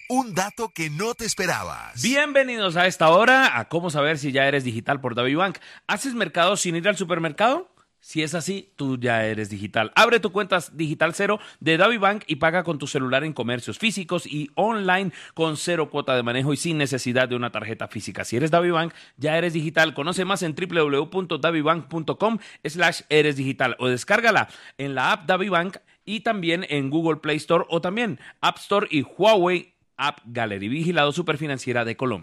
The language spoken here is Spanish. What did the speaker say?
Un dato que no te esperabas. Bienvenidos a esta hora a cómo saber si ya eres digital por DaviBank. ¿Haces mercado sin ir al supermercado? Si es así, tú ya eres digital. Abre tu cuenta Digital Cero de DaviBank y paga con tu celular en comercios físicos y online con 0 cuota de manejo y sin necesidad de una tarjeta física. Si eres DaviBank, ya eres digital. Conoce más en www.davibank.com/eresdigital o descárgala en la app DaviBank y también en Google Play Store o también App Store y Huawei App Gallery. Vigilado Superfinanciera de Colombia.